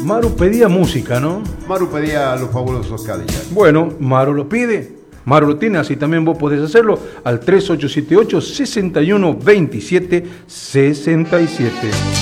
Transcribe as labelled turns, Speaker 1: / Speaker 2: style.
Speaker 1: Maru pedía música, ¿no?
Speaker 2: Maru pedía a los fabulosos Cadillacs.
Speaker 1: Bueno, Maru lo pide. Maru lo tiene, así también vos podés hacerlo al 3878 61 27 67.